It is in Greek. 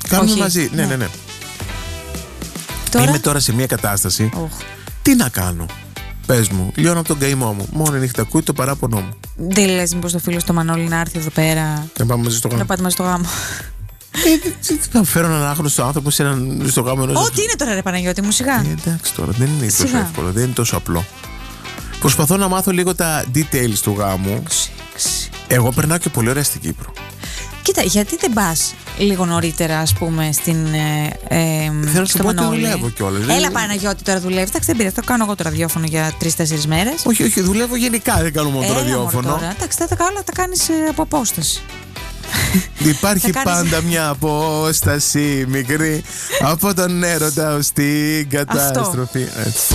Κάνουμε Όχι. μαζί. Ναι, ναι, ναι. Τώρα? Είμαι τώρα σε μια κατάσταση. Τι να κάνω. Πες μου, λιώνω από τον καημό μου. Μόνο η νύχτα ακούει το παράπονό μου. Δεν λες μήπως το φίλο στο Μανώλη να έρθει εδώ πέρα Να πάμε μαζί στο γάμο. να πάτε μαζί στο γάμο? Θα φέρω έναν άγνωστο άνθρωπο στο γάμο ενός. Ό,τι είναι τώρα, ρε Παναγιώτη μου, σιγά. Εντάξει τώρα, δεν είναι τόσο Σιγά. εύκολο, δεν είναι τόσο απλό. Προσπαθώ να μάθω λίγο τα details του γάμου. Εγώ περνάω και πολύ ωραία στην Κύπρο. Κοίτα, γιατί δεν πας λίγο νωρίτερα, ας πούμε, Θέλω να σου στο πω ότι Μανώλη? δουλεύω κιόλας. Έλα, Παναγιώτη, τώρα δουλεύεις. Εντάξει, δεν πειράζει, το κάνω εγώ το ραδιόφωνο για 3-4 μέρες. Όχι, όχι, δουλεύω γενικά, δεν κάνω μόνο το Έλα, ραδιόφωνο. μωρό, τώρα. Εντάξει, θα τα κάνω, τα κάνεις από απόσταση. Υπάρχει Θα κάνεις- πάντα μια απόσταση μικρή από τον έρωτα ως την καταστροφή. Έτσι.